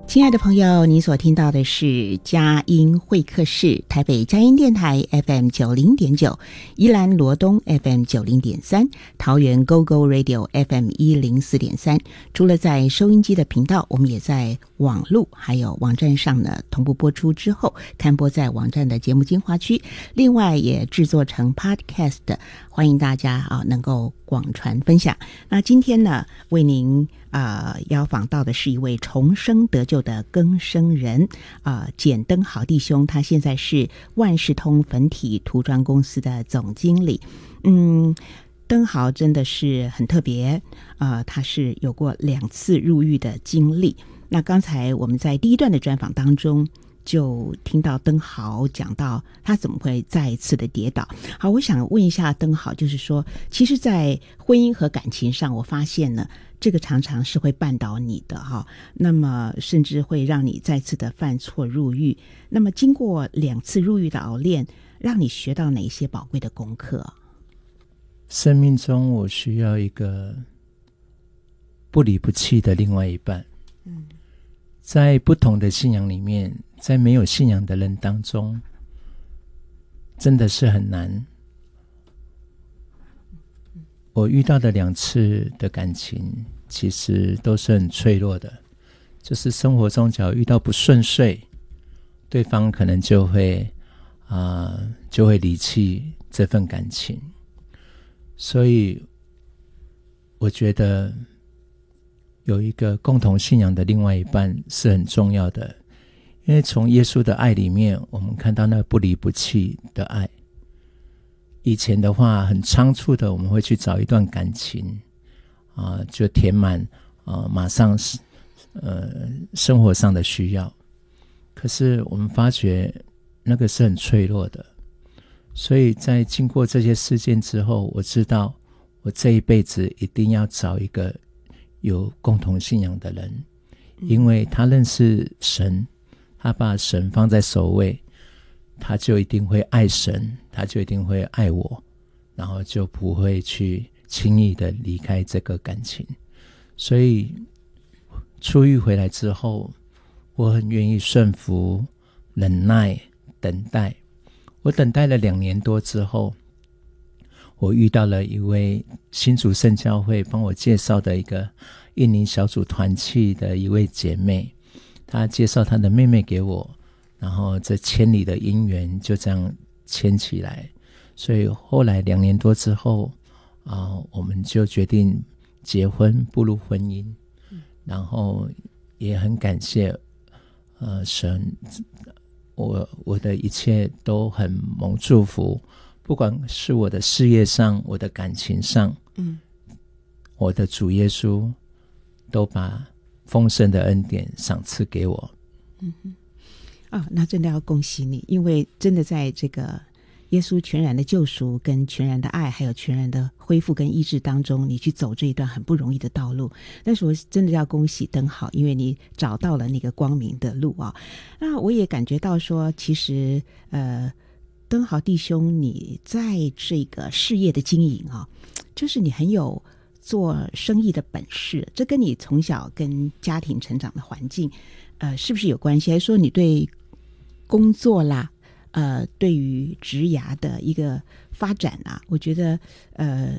亲爱的朋友，你所听到的是佳音会客室，台北佳音电台 FM90.9， 宜兰罗东 FM90.3， 桃园 GoGo Radio FM104.3。除了在收音机的频道，我们也在网路还有网站上呢同步播出之后刊播在网站的节目精华区，另外也制作成 Podcast， 欢迎大家能够广传分享。那今天呢，为您邀访到的是一位重生得救的更生人简登豪弟兄，他现在是万事通粉体涂装公司的总经理。登豪真的是很特别，他是有过2次入狱的经历。那刚才我们在第一段的专访当中就听到登豪讲到他怎么会再一次的跌倒。好，我想问一下登豪，就是说其实在婚姻和感情上，我发现呢这个常常是会绊倒你的哈，那么甚至会让你再次的犯错入狱。那么经过2次入狱的熬练，让你学到哪些宝贵的功课？ 生命中我需要一个不离不弃的另外一半。在不同的信仰里面，在没有信仰的人当中，真的是很难。我遇到的2次的感情其实都是很脆弱的，就是生活中只要遇到不顺遂，对方可能就会离弃这份感情。所以我觉得有一个共同信仰的另外一半是很重要的，因为从耶稣的爱里面，我们看到那不离不弃的爱。以前的话很仓促的，我们会去找一段感情就填满马上生活上的需要。可是我们发觉那个是很脆弱的，所以在经过这些事件之后，我知道我这一辈子一定要找一个有共同信仰的人，因为他认识神，他把神放在首位，他就一定会爱神，他就一定会爱我，然后就不会去轻易的离开这个感情。所以出狱回来之后，我很愿意顺服、忍耐、等待。我等待了2年多之后，我遇到了一位新竹圣教会帮我介绍的一个印尼小组团契的一位姐妹，她介绍她的妹妹给我，然后这千里的姻缘就这样牵起来。所以后来2年多之后我们就决定结婚，步入婚姻。然后也很感谢神，我的一切都很蒙祝福，不管是我的事业上，我的感情上，我的主耶稣都把丰盛的恩典赏赐给我。 那真的要恭喜你，因为真的在这个耶稣全然的救赎跟全然的爱还有全然的恢复跟医治当中，你去走这一段很不容易的道路。但是我真的要恭喜登豪，因为你找到了那个光明的路那我也感觉到说，其实登豪弟兄你在这个事业的经营就是你很有做生意的本事，这跟你从小跟家庭成长的环境是不是有关系？还是说你对工作啦对于职涯的一个发展我觉得